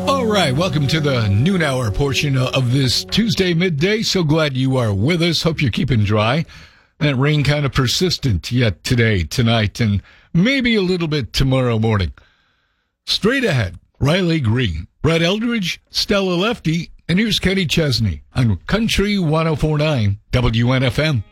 All right, welcome to the noon hour portion of this Tuesday midday. So glad you are with us. Hope you're keeping dry. That rain kind of persistent yet today, tonight, and maybe a little bit tomorrow morning. Straight ahead, Riley Green, Brett Eldridge, Stella Lefty, and here's Kenny Chesney on Country 104.9 WNFM.